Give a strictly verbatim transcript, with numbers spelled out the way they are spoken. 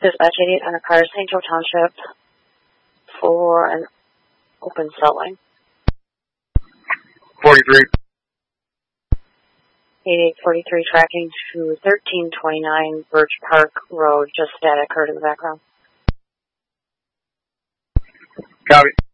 Dispatch eighty-eight on a car, Saint Joe Township, for an open cell line. forty-three. eighty-eight forty-three tracking to thirteen twenty-nine Birch Park Road, just static, heard in the background. Copy.